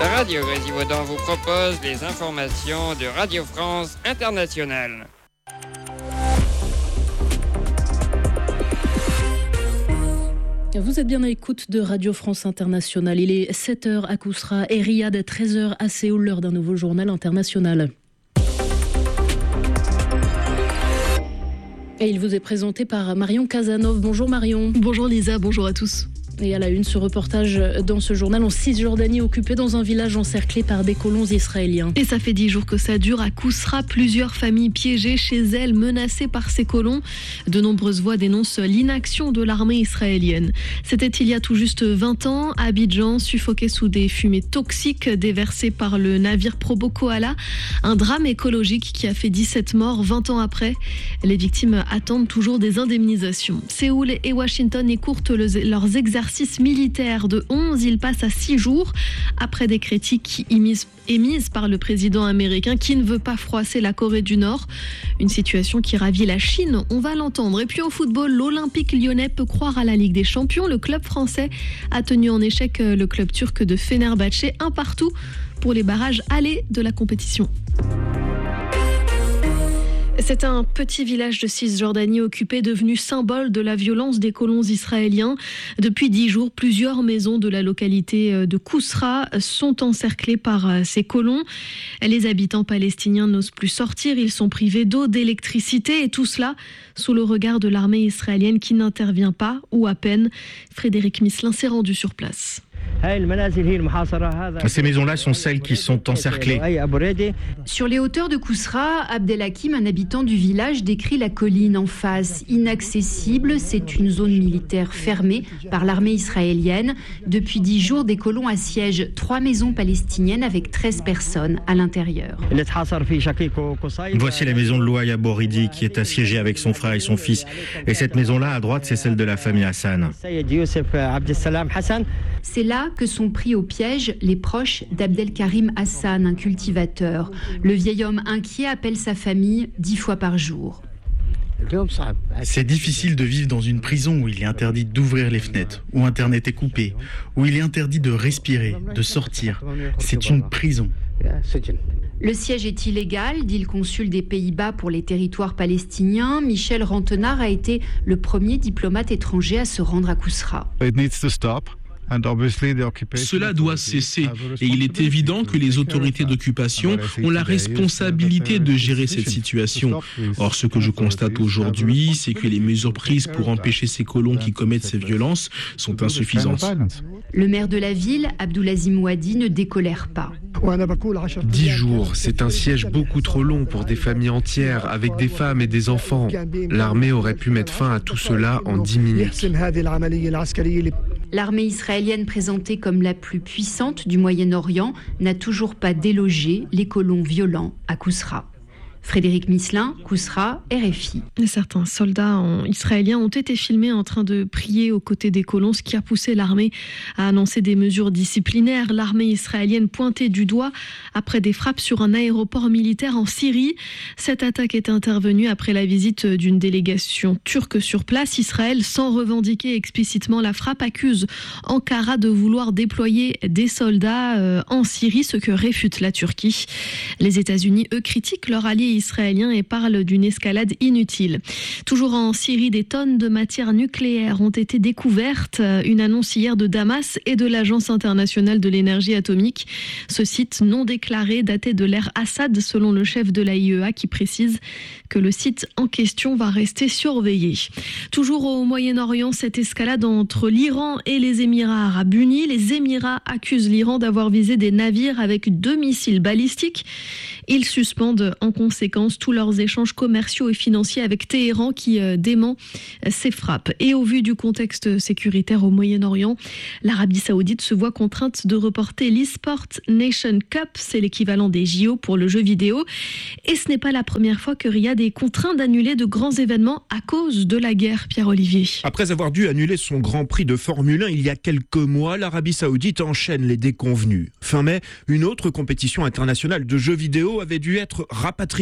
Radio Grésivaudan vous propose les informations de Radio France Internationale. Vous êtes bien à l'écoute de Radio France Internationale. Il est 7h à Kousra et Riyad, 13h à Séoul, l'heure d'un nouveau journal international. Et il vous est présenté par Marion Casanov. Bonjour Marion. Bonjour Lisa, bonjour à tous. Et à la une, ce reportage dans ce journal en Cisjordanie, occupé dans un village encerclé par des colons israéliens. Et ça fait 10 jours que ça dure à Kousra. Plusieurs familles piégées chez elles, menacées par ces colons. De nombreuses voix dénoncent l'inaction de l'armée israélienne. C'était il y a tout juste 20 ans, à Abidjan, suffoqué sous des fumées toxiques déversées par le navire Probo Koala. Un drame écologique qui a fait 17 morts 20 ans après. Les victimes attendent toujours des indemnisations. Séoul et Washington écourtent leurs exercices militaires de 11, ils passent à 6 jours après des critiques émises par le président américain qui ne veut pas froisser la Corée du Nord. Une situation qui ravit la Chine, on va l'entendre. Et puis au football, l'Olympique lyonnais peut croire à la Ligue des Champions. Le club français a tenu en échec le club turc de Fenerbahçe, 1-1 pour les barrages allés de la compétition. C'est un petit village de Cisjordanie occupé, devenu symbole de la violence des colons israéliens. Depuis 10 jours, plusieurs maisons de la localité de Kousra sont encerclées par ces colons. Les habitants palestiniens n'osent plus sortir, ils sont privés d'eau, d'électricité et tout cela sous le regard de l'armée israélienne qui n'intervient pas ou à peine. Frédéric Misselin s'est rendu sur place. Ces maisons-là sont celles qui sont encerclées. Sur les hauteurs de Kousra, Abdelhakim, un habitant du village, décrit la colline en face. Inaccessible, c'est une zone militaire fermée par l'armée israélienne. Depuis 10 jours, des colons assiègent 3 maisons palestiniennes avec 13 personnes à l'intérieur. Voici la maison de Louaï Aboridi qui est assiégée avec son frère et son fils. Et cette maison-là, à droite, c'est celle de la famille Hassan. C'est là que sont pris au piège les proches d'Abdelkarim Hassan, un cultivateur. Le vieil homme inquiet appelle sa famille 10 fois par jour. C'est difficile de vivre dans une prison où il est interdit d'ouvrir les fenêtres, où Internet est coupé, où il est interdit de respirer, de sortir. C'est une prison. Le siège est illégal, dit le consul des Pays-Bas pour les territoires palestiniens. Michel Rantenard a été le premier diplomate étranger à se rendre à Kousra. Cela doit cesser et il est évident que les autorités d'occupation ont la responsabilité de gérer cette situation. Or, ce que je constate aujourd'hui, c'est que les mesures prises pour empêcher ces colons qui commettent ces violences sont insuffisantes. Le maire de la ville, Abdoulazim Ouadi, ne décolère pas. 10 jours, c'est un siège beaucoup trop long pour des familles entières, avec des femmes et des enfants. L'armée aurait pu mettre fin à tout cela en 10 minutes. L'armée israélienne, présentée comme la plus puissante du Moyen-Orient, n'a toujours pas délogé les colons violents à Kousra. Frédéric Misselin, Kousra, RFI. Certains soldats israéliens ont été filmés en train de prier aux côtés des colons, ce qui a poussé l'armée à annoncer des mesures disciplinaires. L'armée israélienne pointée du doigt après des frappes sur un aéroport militaire en Syrie. Cette attaque est intervenue après la visite d'une délégation turque sur place. Israël, sans revendiquer explicitement la frappe, accuse Ankara de vouloir déployer des soldats en Syrie, ce que réfute la Turquie. Les États-Unis, eux, critiquent leur allié israélien et parle d'une escalade inutile. Toujours en Syrie, des tonnes de matières nucléaires ont été découvertes. Une annonce hier de Damas et de l'Agence internationale de l'énergie atomique. Ce site non déclaré datait de l'ère Assad, selon le chef de l'AIEA, qui précise que le site en question va rester surveillé. Toujours au Moyen-Orient, cette escalade entre l'Iran et les Émirats arabes unis. Les Émirats accusent l'Iran d'avoir visé des navires avec 2 missiles balistiques. Ils suspendent en conséquence tous leurs échanges commerciaux et financiers avec Téhéran qui dément ces frappes. Et au vu du contexte sécuritaire au Moyen-Orient, l'Arabie Saoudite se voit contrainte de reporter l'eSport Nation Cup, c'est l'équivalent des JO pour le jeu vidéo. Et ce n'est pas la première fois que Riyad est contraint d'annuler de grands événements à cause de la guerre, Pierre-Olivier. Après avoir dû annuler son Grand Prix de Formule 1 il y a quelques mois, l'Arabie Saoudite enchaîne les déconvenus. Fin mai, une autre compétition internationale de jeux vidéo avait dû être rapatriée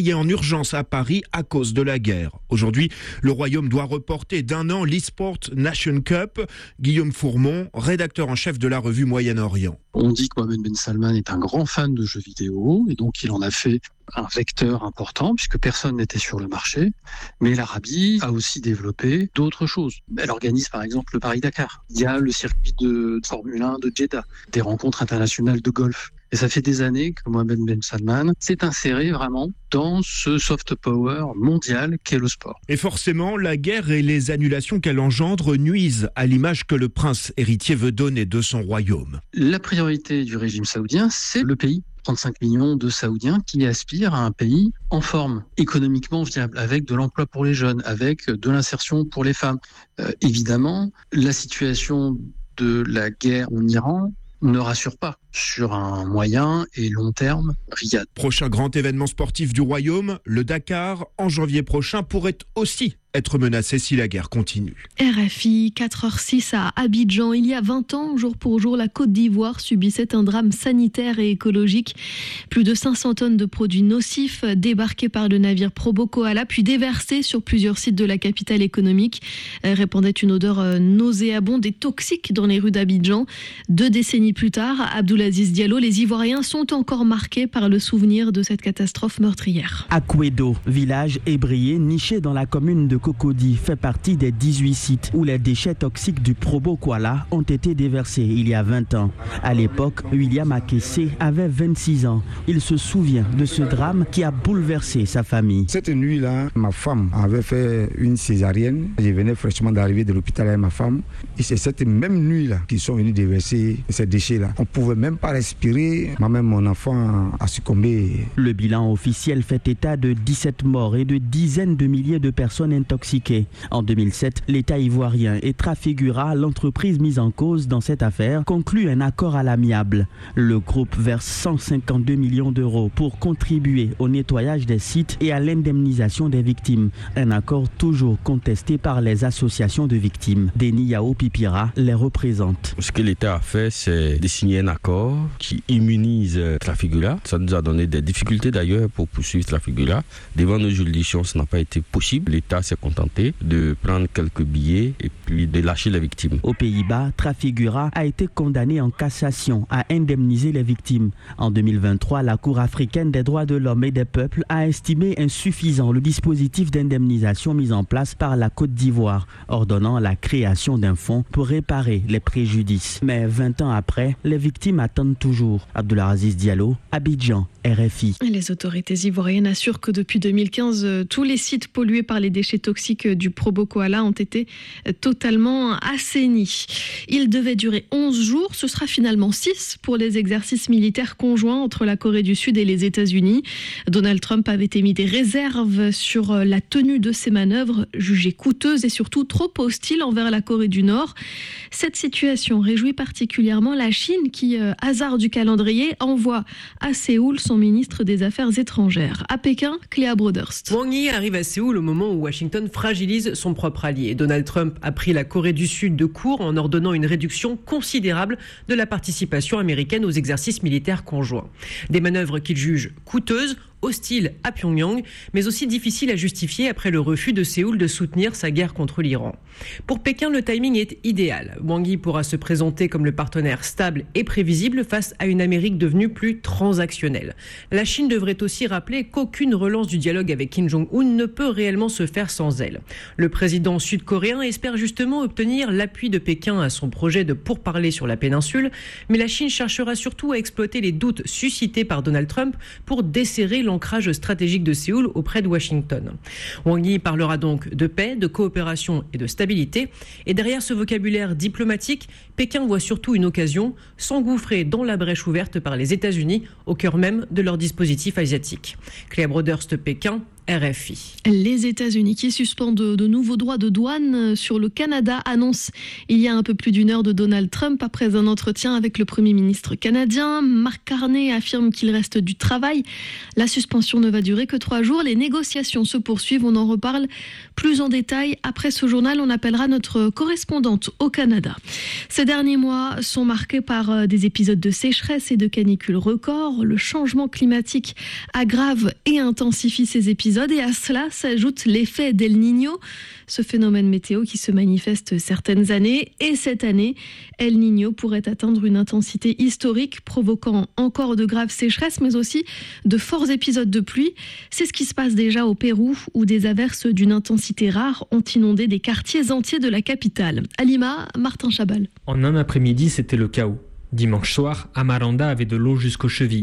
envoyés en urgence à Paris à cause de la guerre. Aujourd'hui, le Royaume doit reporter d'1 an l'eSport Nation Cup. Guillaume Fourmont, rédacteur en chef de la revue Moyen-Orient. On dit que Mohammed Ben Salman est un grand fan de jeux vidéo et donc il en a fait un vecteur important puisque personne n'était sur le marché. Mais l'Arabie a aussi développé d'autres choses. Elle organise par exemple le Paris-Dakar. Il y a le circuit de Formule 1 de Jeddah, des rencontres internationales de golf. Et ça fait des années que Mohammed Ben Salman s'est inséré vraiment dans ce soft power mondial qu'est le sport. Et forcément, la guerre et les annulations qu'elle engendre nuisent à l'image que le prince héritier veut donner de son royaume. La priorité du régime saoudien, c'est le pays. 35 millions de Saoudiens qui aspirent à un pays en forme, économiquement viable, avec de l'emploi pour les jeunes, avec de l'insertion pour les femmes. Évidemment, la situation de la guerre en Iran ne rassure pas sur un moyen et long terme Riyad. Prochain grand événement sportif du Royaume, le Dakar, en janvier prochain, pourrait aussi être menacé si la guerre continue. RFI, 4h06 à Abidjan. Il y a 20 ans, jour pour jour, la Côte d'Ivoire subissait un drame sanitaire et écologique. Plus de 500 tonnes de produits nocifs débarqués par le navire Probo Koala, puis déversés sur plusieurs sites de la capitale économique, répandaient une odeur nauséabonde et toxique dans les rues d'Abidjan. 2 décennies plus tard, Abdoulaziz Diallo, les Ivoiriens sont encore marqués par le souvenir de cette catastrophe meurtrière. Akwedo, village ébrié niché dans la commune de Cocody, fait partie des 18 sites où les déchets toxiques du Probo Koala ont été déversés il y a 20 ans. À l'époque, William Akessé avait 26 ans. Il se souvient de ce drame qui a bouleversé sa famille. Cette nuit-là, ma femme avait fait une césarienne. Je venais fraîchement d'arriver de l'hôpital avec ma femme. Et c'est cette même nuit-là qu'ils sont venus déverser ces déchets-là. On ne pouvait même pas respirer. Moi-même, mon enfant a succombé. Le bilan officiel fait état de 17 morts et de dizaines de milliers de personnes intoxiquées. En 2007, l'État ivoirien et Trafigura, l'entreprise mise en cause dans cette affaire, conclut un accord à l'amiable. Le groupe verse 152 millions d'euros pour contribuer au nettoyage des sites et à l'indemnisation des victimes. Un accord toujours contesté par les associations de victimes. Denis Yao Pipira les représente. Ce que l'État a fait, c'est de signer un accord qui immunise Trafigura. Ça nous a donné des difficultés d'ailleurs pour poursuivre Trafigura. Devant nos juridictions, ça n'a pas été possible. L'État s'est contenté de prendre quelques billets et puis de lâcher les victimes. Aux Pays-Bas, Trafigura a été condamné en cassation à indemniser les victimes. En 2023, la Cour africaine des droits de l'homme et des peuples a estimé insuffisant le dispositif d'indemnisation mis en place par la Côte d'Ivoire, ordonnant la création d'un fonds pour réparer les préjudices. Mais 20 ans après, les victimes attendent toujours. Abdoulaziz Diallo, Abidjan, RFI. Les autorités ivoiriennes assurent que depuis 2015, tous les sites pollués par les déchets toxiques du Probo Koala ont été totalement assainis. Il devait durer 11 jours, ce sera finalement 6 pour les exercices militaires conjoints entre la Corée du Sud et les États-Unis. Donald Trump avait émis des réserves sur la tenue de ces manœuvres, jugées coûteuses et surtout trop hostiles envers la Corée du Nord. Cette situation réjouit particulièrement la Chine qui, hasard du calendrier, envoie à Séoul son ministre des Affaires étrangères. À Pékin, Cléa Broderst. Wang Yi arrive à Séoul au moment où Washington fragilise son propre allié. Donald Trump a pris la Corée du Sud de court en ordonnant une réduction considérable de la participation américaine aux exercices militaires conjoints. Des manœuvres qu'il juge coûteuses, hostile à Pyongyang, mais aussi difficile à justifier après le refus de Séoul de soutenir sa guerre contre l'Iran. Pour Pékin, le timing est idéal. Wang Yi pourra se présenter comme le partenaire stable et prévisible face à une Amérique devenue plus transactionnelle. La Chine devrait aussi rappeler qu'aucune relance du dialogue avec Kim Jong-un ne peut réellement se faire sans elle. Le président sud-coréen espère justement obtenir l'appui de Pékin à son projet de pourparlers sur la péninsule, mais la Chine cherchera surtout à exploiter les doutes suscités par Donald Trump pour desserrer l'ancrage stratégique de Séoul auprès de Washington. Wang Yi parlera donc de paix, de coopération et de stabilité. Et derrière ce vocabulaire diplomatique, Pékin voit surtout une occasion, s'engouffrer dans la brèche ouverte par les États-Unis au cœur même de leur dispositif asiatique. Cléa Broderst, Pékin, RFI. Les États-Unis qui suspendent de nouveaux droits de douane sur le Canada annoncent il y a un peu plus d'une heure de Donald Trump après un entretien avec le Premier ministre canadien. Mark Carney affirme qu'il reste du travail. La suspension ne va durer que 3 jours. Les négociations se poursuivent. On en reparle plus en détail. Après ce journal, on appellera notre correspondante au Canada. Ces derniers mois sont marqués par des épisodes de sécheresse et de canicules records. Le changement climatique aggrave et intensifie ces épisodes et à cela s'ajoute l'effet d'El Niño, ce phénomène météo qui se manifeste certaines années. Et cette année, El Niño pourrait atteindre une intensité historique, provoquant encore de graves sécheresses, mais aussi de forts épisodes de pluie. C'est ce qui se passe déjà au Pérou, où des averses d'une intensité rare ont inondé des quartiers entiers de la capitale. À Lima, Martin Chabal. En un après-midi, c'était le chaos. Dimanche soir, Amaranda avait de l'eau jusqu'aux chevilles.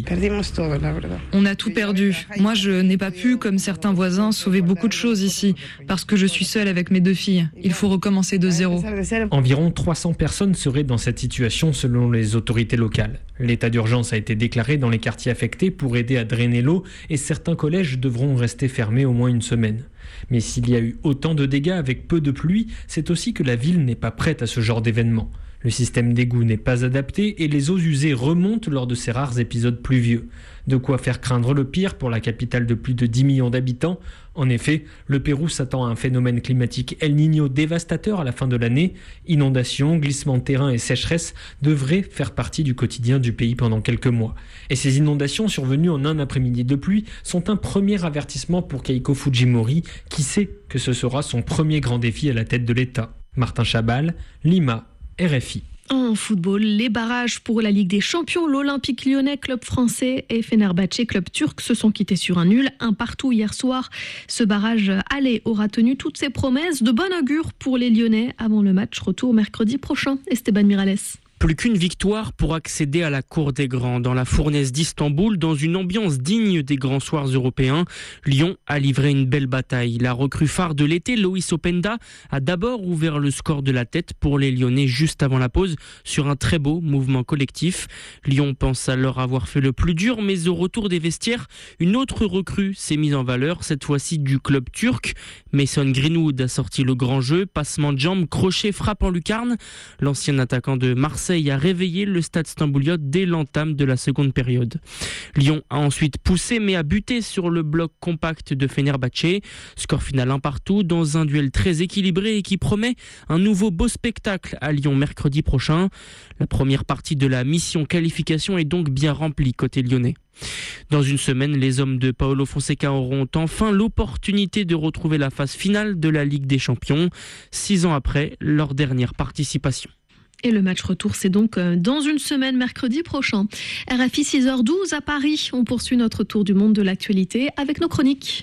On a tout perdu. Moi, je n'ai pas pu, comme certains voisins, sauver beaucoup de choses ici, parce que je suis seule avec mes 2 filles. Il faut recommencer de zéro. Environ 300 personnes seraient dans cette situation selon les autorités locales. L'état d'urgence a été déclaré dans les quartiers affectés pour aider à drainer l'eau et certains collèges devront rester fermés au moins une semaine. Mais s'il y a eu autant de dégâts avec peu de pluie, c'est aussi que la ville n'est pas prête à ce genre d'événement. Le système d'égout n'est pas adapté et les eaux usées remontent lors de ces rares épisodes pluvieux. De quoi faire craindre le pire pour la capitale de plus de 10 millions d'habitants. En effet, le Pérou s'attend à un phénomène climatique El Niño dévastateur à la fin de l'année. Inondations, glissements de terrain et sécheresse devraient faire partie du quotidien du pays pendant quelques mois. Et ces inondations survenues en un après-midi de pluie sont un premier avertissement pour Keiko Fujimori, qui sait que ce sera son premier grand défi à la tête de l'État. Martin Chabal, Lima, RFI. En football, les barrages pour la Ligue des Champions, l'Olympique Lyonnais, club français, et Fenerbahçe, club turc, se sont quittés sur un nul, 1-1 hier soir. Ce barrage aller aura tenu toutes ses promesses, de bon augure pour les Lyonnais avant le match retour mercredi prochain. Esteban Miralles. Plus qu'une victoire pour accéder à la cour des grands. Dans la fournaise d'Istanbul, dans une ambiance digne des grands soirs européens, Lyon a livré une belle bataille. La recrue phare de l'été, Loïs Openda, a d'abord ouvert le score de la tête pour les Lyonnais juste avant la pause sur un très beau mouvement collectif. Lyon pense alors avoir fait le plus dur, mais au retour des vestiaires, une autre recrue s'est mise en valeur, cette fois-ci du club turc. Mason Greenwood a sorti le grand jeu, passement de jambes, crochet, frappe en lucarne. L'ancien attaquant de Marseille a réveillé le stade stambouliote dès l'entame de la seconde période. Lyon a ensuite poussé mais a buté sur le bloc compact de Fenerbahçe. Score final 1-1 dans un duel très équilibré et qui promet un nouveau beau spectacle à Lyon mercredi prochain. La première partie de la mission qualification est donc bien remplie côté lyonnais. Dans une semaine, les hommes de Paulo Fonseca auront enfin l'opportunité de retrouver la phase finale de la Ligue des Champions, 6 ans après leur dernière participation. Et le match retour, c'est donc dans une semaine, mercredi prochain. RFI 6h12 à Paris. On poursuit notre tour du monde de l'actualité avec nos chroniques.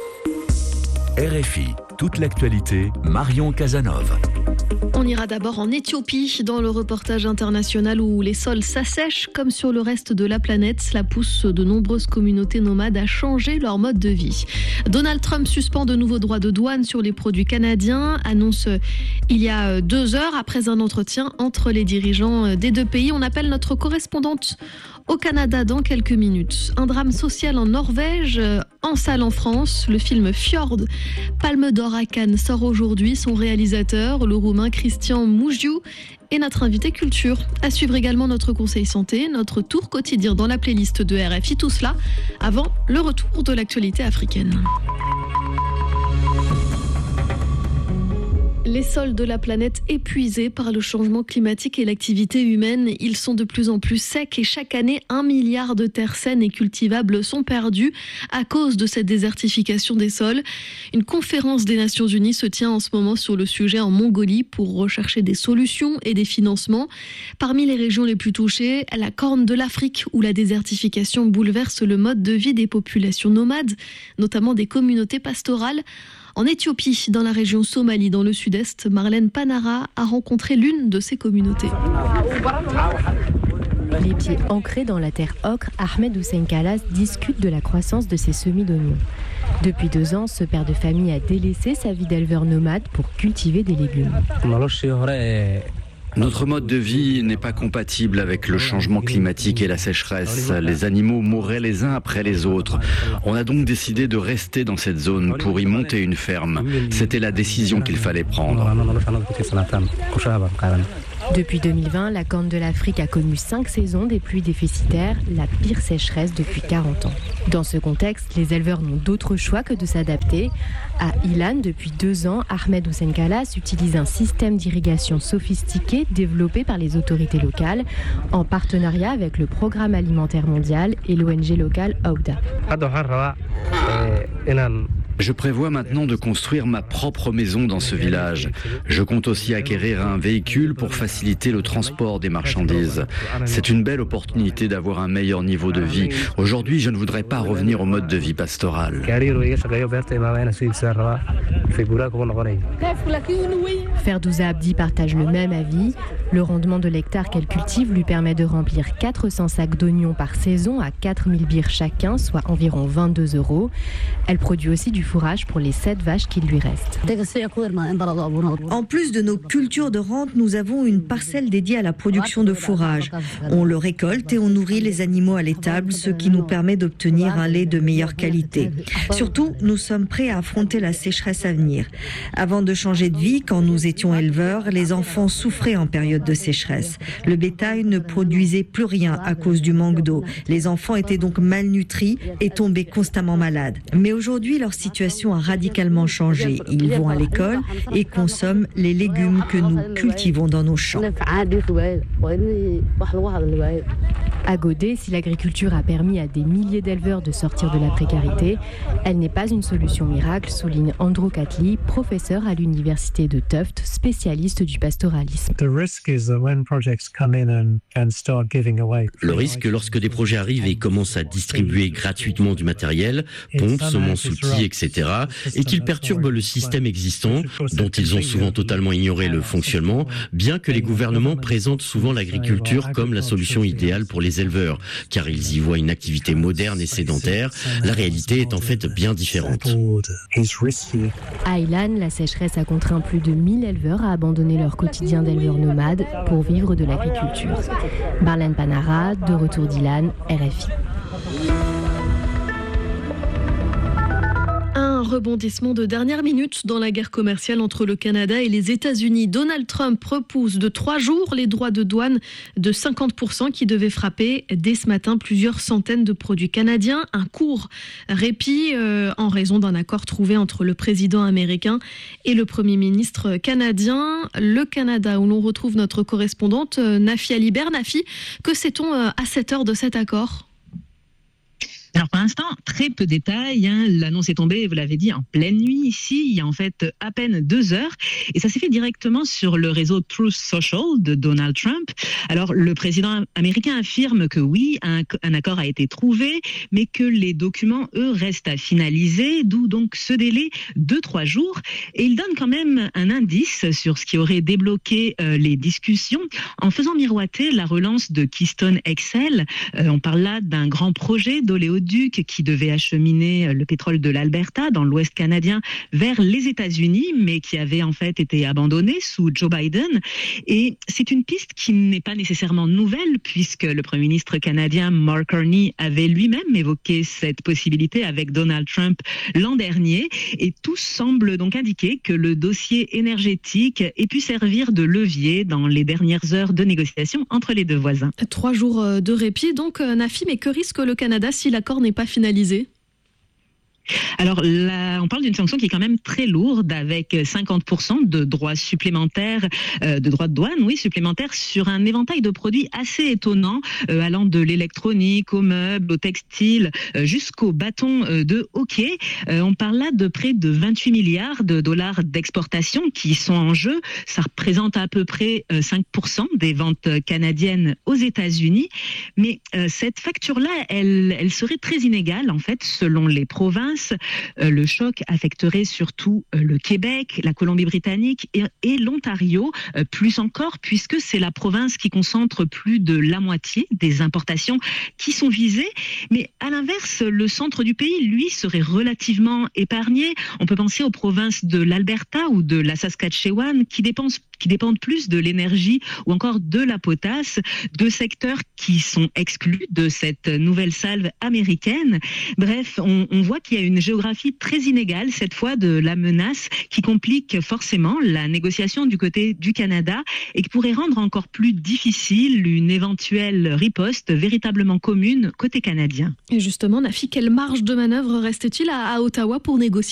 RFI, toute l'actualité, Marion Casanov. On ira d'abord en Éthiopie, dans le reportage international où les sols s'assèchent comme sur le reste de la planète. Cela pousse de nombreuses communautés nomades à changer leur mode de vie. Donald Trump suspend de nouveaux droits de douane sur les produits canadiens, annonce il y a 2 heures après un entretien entre les dirigeants des 2 pays. On appelle notre correspondante au Canada dans quelques minutes. Un drame social en Norvège, en salle en France. Le film Fjord, Palme d'Or à Cannes, sort aujourd'hui. Son réalisateur, le Roumain Cristian Mugiu, est notre invité culture. À suivre également notre conseil santé, notre tour quotidien dans la playlist de RFI. Tout cela avant le retour de l'actualité africaine. Les sols de la planète épuisés par le changement climatique et l'activité humaine, ils sont de plus en plus secs et chaque année 1 milliard de terres saines et cultivables sont perdues à cause de cette désertification des sols. Une conférence des Nations Unies se tient en ce moment sur le sujet en Mongolie pour rechercher des solutions et des financements. Parmi les régions les plus touchées, la Corne de l'Afrique où la désertification bouleverse le mode de vie des populations nomades, notamment des communautés pastorales. En Éthiopie, dans la région Somalie, dans le sud-est, Marlène Panara a rencontré l'une de ces communautés. Les pieds ancrés dans la terre ocre, Ahmed Hussein Kalas discute de la croissance de ses semis d'oignons. Depuis 2 ans, ce père de famille a délaissé sa vie d'éleveur nomade pour cultiver des légumes. Notre mode de vie n'est pas compatible avec le changement climatique et la sécheresse. Les animaux mourraient les uns après les autres. On a donc décidé de rester dans cette zone pour y monter une ferme. C'était la décision qu'il fallait prendre. Depuis 2020, la Corne de l'Afrique a connu 5 saisons des pluies déficitaires, la pire sécheresse depuis 40 ans. Dans ce contexte, les éleveurs n'ont d'autre choix que de s'adapter. À Ilan, depuis 2 ans, Ahmed Hussein Kalas utilise un système d'irrigation sophistiqué développé par les autorités locales en partenariat avec le Programme alimentaire mondial et l'ONG locale OUDA. Je prévois maintenant de construire ma propre maison dans ce village. Je compte aussi acquérir un véhicule pour faciliter le transport des marchandises. C'est une belle opportunité d'avoir un meilleur niveau de vie. Aujourd'hui, je ne voudrais pas revenir au mode de vie pastoral. Ferdouza Abdi partage le même avis. Le rendement de l'hectare qu'elle cultive lui permet de remplir 400 sacs d'oignons par saison à 4000 birrs chacun, soit environ 22 €. Elle produit aussi du fourrage pour les 7 vaches qui lui restent. En plus de nos cultures de rente, nous avons une parcelle dédiée à la production de fourrage. On le récolte et on nourrit les animaux à l'étable, ce qui nous permet d'obtenir un lait de meilleure qualité. Surtout, nous sommes prêts à affronter la sécheresse à venir. Avant de changer de vie, quand nous étions éleveurs, les enfants souffraient en période de sécheresse. Le bétail ne produisait plus rien à cause du manque d'eau. Les enfants étaient donc malnutris et tombaient constamment malades. Mais aujourd'hui, leur situation a radicalement changé. Ils vont à l'école et consomment les légumes que nous cultivons dans nos champs. À Godé, si l'agriculture a permis à des milliers d'éleveurs de sortir de la précarité, elle n'est pas une solution miracle, souligne Andrew Catley, professeur à l'université de Tufts, spécialiste du pastoralisme. Le risque, lorsque des projets arrivent et commencent à distribuer gratuitement du matériel, pompes, semences, outils, etc., et qu'ils perturbent le système existant, dont ils ont souvent totalement ignoré le fonctionnement, bien que les gouvernements présentent souvent l'agriculture comme la solution idéale pour les éleveurs, car ils y voient une activité moderne et sédentaire. La réalité est en fait bien différente. À Ilan, la sécheresse a contraint plus de 1000 éleveurs à abandonner leur quotidien d'éleveurs nomades pour vivre de l'agriculture. Marlène Panara, de retour d'Ilan, RFI. Un rebondissement de dernière minute dans la guerre commerciale entre le Canada et les États-Unis. Donald Trump repousse de 3 jours les droits de douane de 50% qui devaient frapper dès ce matin plusieurs centaines de produits canadiens. Un court répit en raison d'un accord trouvé entre le président américain et le Premier ministre canadien. Le Canada, où l'on retrouve notre correspondante Nafi Alibert. Nafi, que sait-on à cette heure de cet accord ? Alors pour l'instant, très peu de détails. L'annonce est tombée, vous l'avez dit, en pleine nuit ici. Il y a en fait à peine 2 heures. Et ça s'est fait directement sur le réseau Truth Social de Donald Trump. Alors le président américain affirme que oui, un accord a été trouvé, mais que les documents, eux, restent à finaliser, d'où donc ce délai de 3 jours. Et il donne quand même un indice sur ce qui aurait débloqué les discussions en faisant miroiter la relance de Keystone XL. On parle là d'un grand projet d'oléoduc qui devait acheminer le pétrole de l'Alberta dans l'Ouest canadien vers les États-Unis, mais qui avait en fait été abandonné sous Joe Biden. Et c'est une piste qui n'est pas nécessairement nouvelle, puisque le Premier ministre canadien Mark Carney avait lui-même évoqué cette possibilité avec Donald Trump l'an dernier. Et tout semble donc indiquer que le dossier énergétique ait pu servir de levier dans les dernières heures de négociation entre les deux voisins. 3 jours de répit, donc Nafi, mais que risque le Canada si l'accord n'est pas finalisé ? Alors là, on parle d'une sanction qui est quand même très lourde, avec 50% de droits supplémentaires, de droits de douane, oui, supplémentaires sur un éventail de produits assez étonnant, allant de l'électronique, aux meubles, au textile, jusqu'aux bâtons de hockey. On parle là de près de 28 milliards de dollars d'exportation qui sont en jeu. Ça représente à peu près 5% des ventes canadiennes aux États-Unis. Mais cette facture-là, elle serait très inégale, en fait, selon les provinces. Le choc affecterait surtout le Québec, la Colombie-Britannique et l'Ontario, plus encore, puisque c'est la province qui concentre plus de la moitié des importations qui sont visées. Mais à l'inverse, le centre du pays, lui, serait relativement épargné. On peut penser aux provinces de l'Alberta ou de la Saskatchewan qui dépensent qui dépendent plus de l'énergie ou encore de la potasse, 2 secteurs qui sont exclus de cette nouvelle salve américaine. Bref, on voit qu'il y a une géographie très inégale cette fois de la menace qui complique forcément la négociation du côté du Canada et qui pourrait rendre encore plus difficile une éventuelle riposte véritablement commune côté canadien. Et justement, Nafi, quelle marge de manœuvre reste-t-il à Ottawa pour négocier ?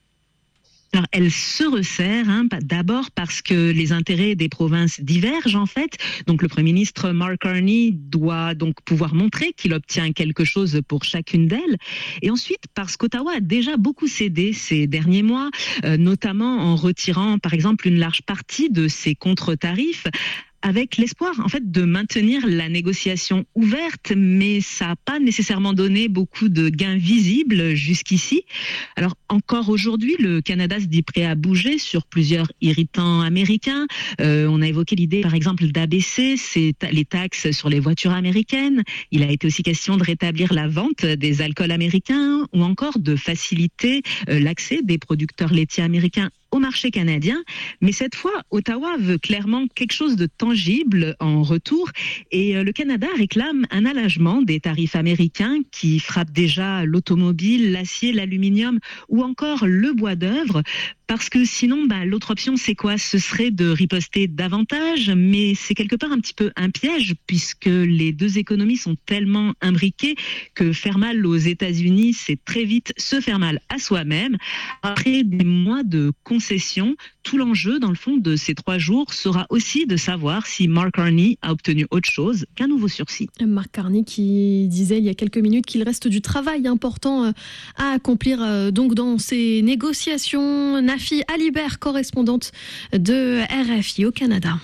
Alors, elle se resserre, d'abord parce que les intérêts des provinces divergent en fait. Donc le Premier ministre Mark Carney doit donc pouvoir montrer qu'il obtient quelque chose pour chacune d'elles. Et ensuite parce qu'Ottawa a déjà beaucoup cédé ces derniers mois, notamment en retirant par exemple une large partie de ses contre-tarifs, avec l'espoir en fait de maintenir la négociation ouverte, mais ça n'a pas nécessairement donné beaucoup de gains visibles jusqu'ici. Alors encore aujourd'hui, le Canada se dit prêt à bouger sur plusieurs irritants américains. On a évoqué l'idée par exemple d'abaisser les taxes sur les voitures américaines. Il a été aussi question de rétablir la vente des alcools américains ou encore de faciliter l'accès des producteurs laitiers américains au marché canadien, mais cette fois, Ottawa veut clairement quelque chose de tangible en retour et le Canada réclame un allègement des tarifs américains qui frappent déjà l'automobile, l'acier, l'aluminium ou encore le bois d'œuvre. Parce que sinon, l'autre option, c'est quoi ? Ce serait de riposter davantage, mais c'est quelque part un petit peu un piège, puisque les 2 économies sont tellement imbriquées que faire mal aux États-Unis, c'est très vite se faire mal à soi-même. Après des mois de concessions, tout l'enjeu, dans le fond, de ces 3 jours sera aussi de savoir si Mark Carney a obtenu autre chose qu'un nouveau sursis. Mark Carney qui disait il y a quelques minutes qu'il reste du travail important à accomplir donc dans ces négociations. Nafi Alibert, correspondante de RFI au Canada.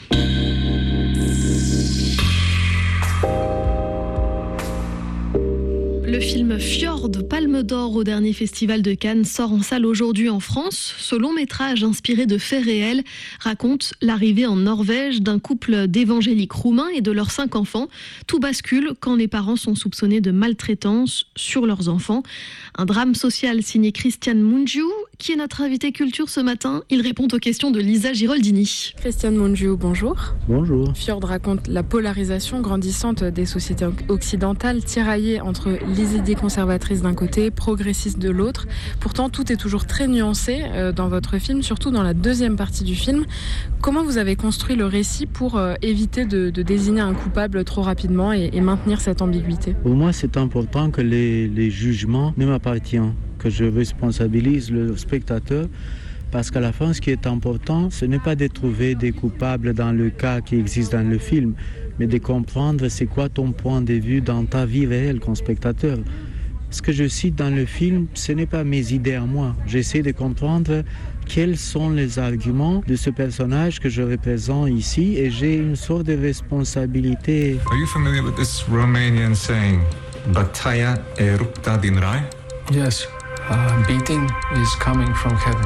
Le film Fjord, Palme d'Or au dernier festival de Cannes, sort en salle aujourd'hui en France. Ce long métrage inspiré de faits réels raconte l'arrivée en Norvège d'un couple d'évangéliques roumains et de leurs 5 enfants. Tout bascule quand les parents sont soupçonnés de maltraitance sur leurs enfants. Un drame social signé Christian Mungiu, qui est notre invité culture ce matin. Il répond aux questions de Lisa Giroldini. Christian Mungiu, bonjour. Bonjour. Fjord raconte la polarisation grandissante des sociétés occidentales, tiraillées entre les idées conservatrices d'un côté, progressistes de l'autre. Pourtant, tout est toujours très nuancé dans votre film, surtout dans la deuxième partie du film. Comment vous avez construit le récit pour éviter de désigner un coupable trop rapidement et maintenir cette ambiguïté ? Pour moi, c'est important que les jugements ne m'appartiennent, que je responsabilise le spectateur, parce qu'à la fin, ce qui est important, ce n'est pas de trouver des coupables dans le cas qui existe dans le film, mais de comprendre c'est quoi ton point de vue dans ta vie réelle comme spectateur. Ce que je cite dans le film, ce n'est pas mes idées à moi. J'essaie de comprendre quels sont les arguments de ce personnage que je représente ici et j'ai une sorte de responsabilité. Are you familiar with this Romanian saying, Bătaia e rupta din rai? Yes, beating is coming from heaven.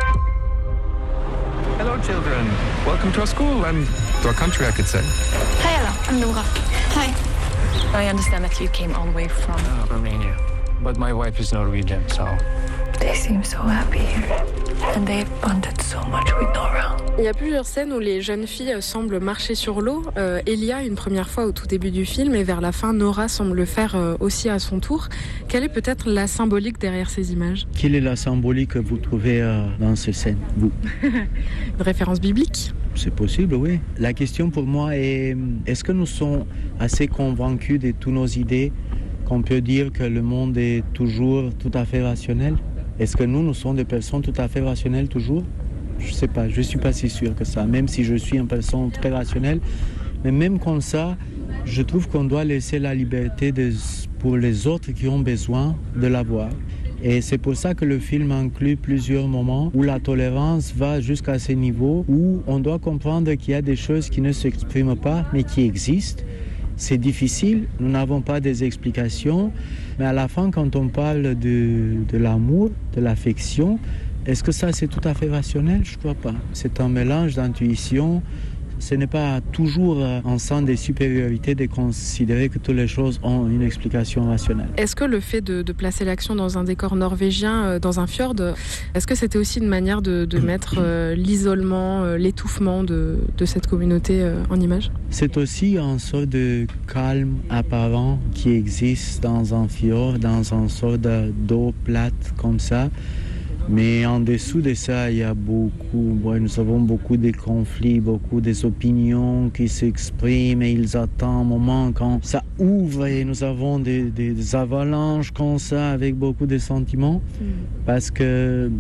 Hello children, welcome to our school and to our country, I could say. Hi Ella, I'm Nora. Hi. I understand that you came all the way from Romania, but my wife is Norwegian, so... They seem so happy here, and they've bonded so much with Nora. Il y a plusieurs scènes où les jeunes filles semblent marcher sur l'eau. Elia, une première fois au tout début du film, et vers la fin, Nora semble le faire aussi à son tour. Quelle est peut-être la symbolique derrière ces images ? Quelle est la symbolique que vous trouvez dans ces scènes, vous ? Une référence biblique ? C'est possible, oui. La question pour moi est, est-ce que nous sommes assez convaincus de toutes nos idées qu'on peut dire que le monde est toujours tout à fait rationnel ? Est-ce que nous sommes des personnes tout à fait rationnelles toujours ? Je ne sais pas, je ne suis pas si sûr que ça, même si je suis une personne très rationnelle. Mais même comme ça, je trouve qu'on doit laisser la liberté pour les autres qui ont besoin de la voir. Et c'est pour ça que le film inclut plusieurs moments où la tolérance va jusqu'à ce niveau, où on doit comprendre qu'il y a des choses qui ne s'expriment pas, mais qui existent. C'est difficile, nous n'avons pas des explications, mais à la fin, quand on parle de l'amour, de l'affection, est-ce que ça c'est tout à fait rationnel ? Je ne crois pas. C'est un mélange d'intuition, ce n'est pas toujours un sens de supériorité de considérer que toutes les choses ont une explication rationnelle. Est-ce que le fait de placer l'action dans un décor norvégien, dans un fjord, est-ce que c'était aussi une manière de mettre l'isolement, l'étouffement de cette communauté en image ? C'est aussi une sorte de calme apparent qui existe dans un fjord, dans une sorte d'eau plate comme ça. Mais en dessous de ça, il y a nous avons beaucoup de conflits, beaucoup des opinions qui s'expriment et ils attendent un moment quand ça ouvre et nous avons des avalanches comme ça avec beaucoup de sentiments. Parce que